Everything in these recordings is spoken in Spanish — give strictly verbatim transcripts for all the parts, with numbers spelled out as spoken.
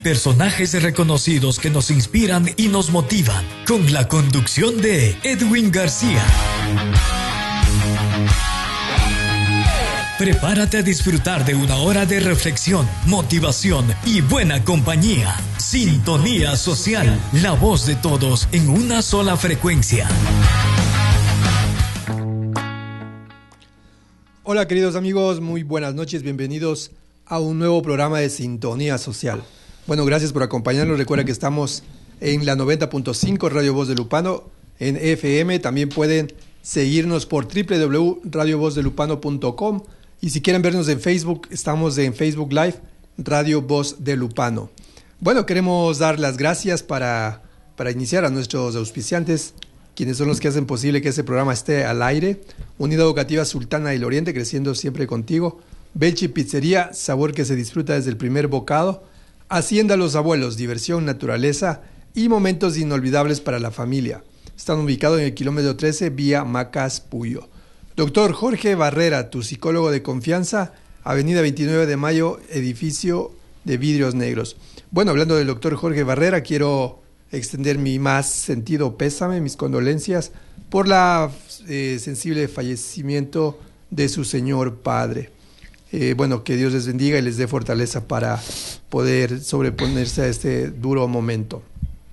Personajes reconocidos que nos inspiran y nos motivan, con la conducción de Edwin García. Prepárate a disfrutar de una hora de reflexión, motivación y buena compañía. Sintonía Social, la voz de todos en una sola frecuencia. Hola queridos amigos, muy buenas noches, bienvenidos a un nuevo programa de Sintonía Social. Bueno, gracias por acompañarnos. Recuerda que estamos en la noventa punto cinco Radio Voz de Lupano, en F M. También pueden seguirnos por doble u doble u doble u punto radio voz de lupano punto com. Y si quieren vernos en Facebook, estamos en Facebook Live, Radio Voz de Lupano. Bueno, queremos dar las gracias para, para iniciar a nuestros auspiciantes, quienes son los que hacen posible que este programa esté al aire. Unidad Educativa Sultana del Oriente, creciendo siempre contigo. Belchi Pizzería, sabor que se disfruta desde el primer bocado. Hacienda Los Abuelos, diversión, naturaleza y momentos inolvidables para la familia. Están ubicados en el kilómetro trece, vía Macas Puyo. Doctor Jorge Barrera, tu psicólogo de confianza, Avenida veintinueve de Mayo, edificio de vidrios negros. Bueno, hablando del doctor Jorge Barrera, quiero extender mi más sentido pésame, mis condolencias por la eh, sensible fallecimiento de su señor padre. Eh, bueno, que Dios les bendiga y les dé fortaleza para poder sobreponerse a este duro momento.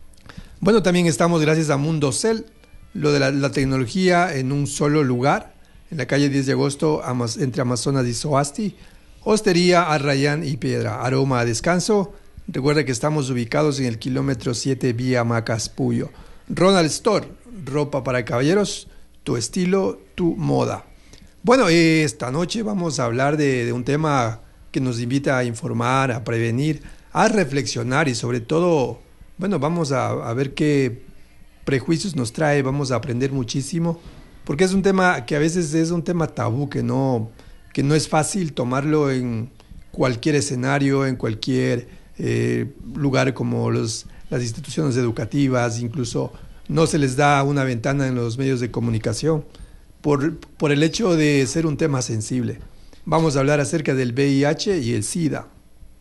Bueno, también estamos gracias a Mundocell, lo de la, la tecnología en un solo lugar, en la calle diez de agosto, entre Amazonas y Soasti. Hostería Arrayán y Piedra, aroma a descanso. Recuerda que estamos ubicados en el kilómetro siete, vía Macas Puyo. Ronald Store, ropa para caballeros, tu estilo, tu moda. Bueno, esta noche vamos a hablar de, de un tema que nos invita a informar, a prevenir, a reflexionar y sobre todo, bueno, vamos a, a ver qué prejuicios nos trae, vamos a aprender muchísimo, porque es un tema que a veces es un tema tabú, que no, que no es fácil tomarlo en cualquier escenario, en cualquier eh, lugar como los, las instituciones educativas, incluso no se les da una ventana en los medios de comunicación. Por, por el hecho de ser un tema sensible. Vamos a hablar acerca del V I H y el SIDA.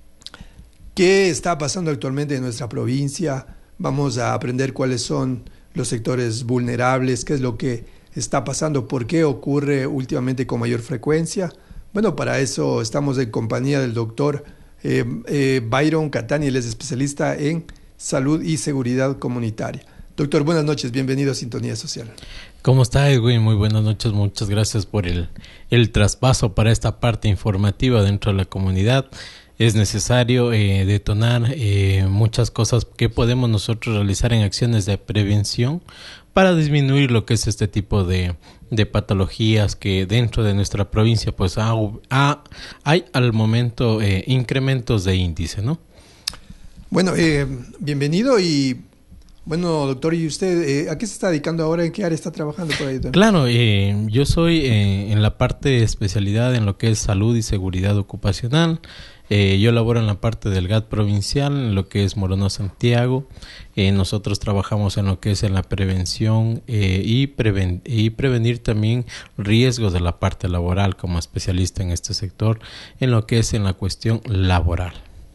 ¿Qué está pasando actualmente en nuestra provincia? Vamos a aprender cuáles son los sectores vulnerables, qué es lo que está pasando, por qué ocurre últimamente con mayor frecuencia. Bueno, para eso estamos en compañía del doctor eh, eh, Byron Catani, él es especialista en salud y seguridad comunitaria. Doctor, buenas noches, bienvenido a Sintonía Social. ¿Cómo está, Edwin? Muy buenas noches, muchas gracias por el, el traspaso para esta parte informativa dentro de la comunidad. Es necesario eh, detonar eh, muchas cosas que podemos nosotros realizar en acciones de prevención para disminuir lo que es este tipo de, de patologías que dentro de nuestra provincia pues ha, ha, hay al momento eh, incrementos de índice, ¿no? Bueno, eh, bienvenido y... Bueno, doctor, ¿y usted eh, a qué se está dedicando ahora? ¿En qué área está trabajando por ahí? También? Claro, eh, yo soy eh, en la parte de especialidad en lo que es salud y seguridad ocupacional. Eh, yo laboro en la parte del G A T provincial, en lo que es Morono Santiago. Eh, nosotros trabajamos en lo que es en la prevención eh, y, preven y prevenir también riesgos de la parte laboral como especialista en este sector, en lo que es en la cuestión laboral.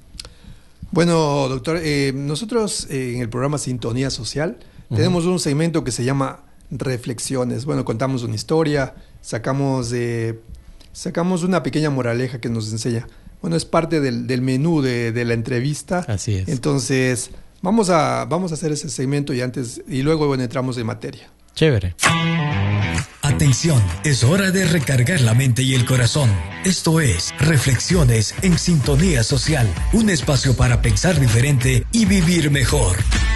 Bueno, doctor, eh, nosotros eh, en el programa Sintonía Social uh-huh. tenemos un segmento que se llama Reflexiones. Bueno, contamos una historia, sacamos, eh, sacamos una pequeña moraleja que nos enseña. Bueno, es parte del, del menú de, de la entrevista. Así es. Entonces, vamos a, vamos a hacer ese segmento y antes y luego bueno, entramos en materia. Chévere. Atención, es hora de recargar la mente y el corazón. Esto es Reflexiones en Sintonía Social, un espacio para pensar diferente y vivir mejor.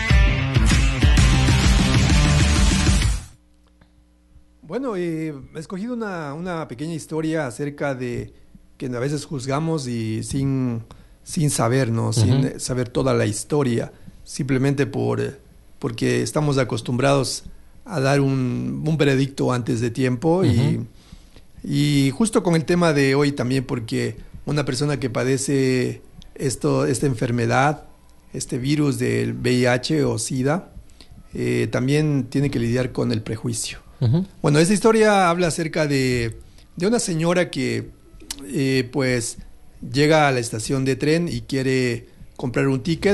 Bueno, eh, he escogido una, una pequeña historia acerca de que a veces juzgamos y sin, sin saber, ¿no? Uh-huh. Sin saber toda la historia, simplemente por, porque estamos acostumbrados a dar un, un veredicto antes de tiempo. Uh-huh. y, y justo con el tema de hoy también, porque una persona que padece esto, esta enfermedad, este virus del V I H o SIDA, eh, también tiene que lidiar con el prejuicio. Uh-huh. Bueno, esta historia habla acerca de, de una señora que eh, pues llega a la estación de tren y quiere comprar un ticket